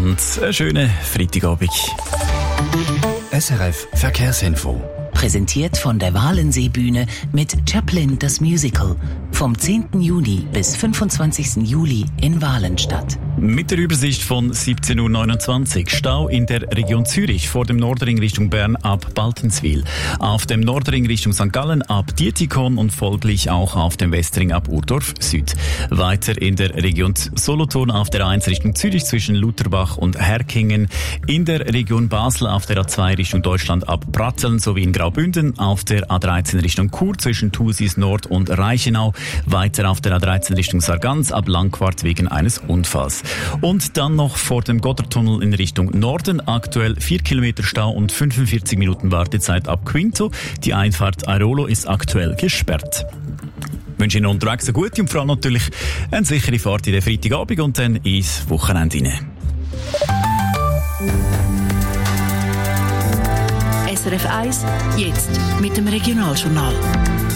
miteinander. Einen schönen Freitagabend. SRF Verkehrsinfo. Präsentiert von der Walensee-Bühne mit Chaplin das Musical. Vom 10. Juni bis 25. Juli in Walenstadt. Mit der Übersicht von 17.29 Uhr. Stau in der Region Zürich vor dem Nordring Richtung Bern ab Baltenswil. Auf dem Nordring Richtung St. Gallen ab Dietikon und folglich auch auf dem Westring ab Urdorf Süd. Weiter in der Region Solothurn auf der A1 Richtung Zürich zwischen Lutherbach und Herkingen. In der Region Basel auf der A2 Richtung Deutschland ab Pratteln sowie in Graubünden. Auf der A13 Richtung Chur zwischen Thusis Nord und Reichenau. Weiter auf der A13 Richtung Sargans ab Langquart wegen eines Unfalls. Und dann noch vor dem Gotthardtunnel in Richtung Norden. Aktuell 4 Kilometer Stau und 45 Minuten Wartezeit ab Quinto. Die Einfahrt Airolo ist aktuell gesperrt. Ich wünsche Ihnen unterwegs eine gute und vor allem natürlich eine sichere Fahrt in den Freitagabend und dann ins Wochenende hinein. SRF 1, jetzt mit dem Regionaljournal.